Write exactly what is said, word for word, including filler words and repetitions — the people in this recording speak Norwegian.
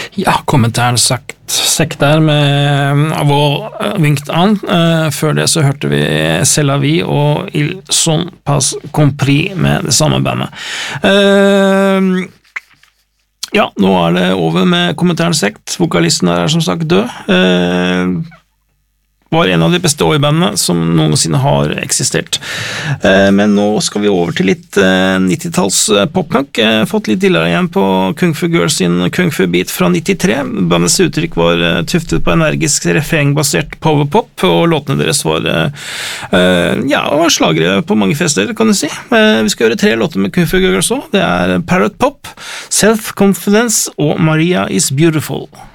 Ja, kommentaren sagt sekt der med vår vinkt an. Uh, før det så hørte vi C'est la vie og Il sont pas compris med det samme bandet. Uh, ja, nå er det over med kommentaren sekt. Vokalisten er som sagt død. Uh, var en av de beste oi-bandene som noensinne har eksistert. Eh, men nå skal vi over til litt eh, nittitalls pop-punk. Jeg har fått litt dillere igjen på Kung Fu Girls sin Kung Fu Beat fra nittitre. Bandets uttrykk var eh, tuftet på energisk refrengbasert powerpop, og låtene deres var eh, ja, var slagere på mange fester, kan du si. Eh, vi skal gjøre tre låter med Kung Fu Girls også. Det er Parrot Pop, Self Confidence og Maria is Beautiful.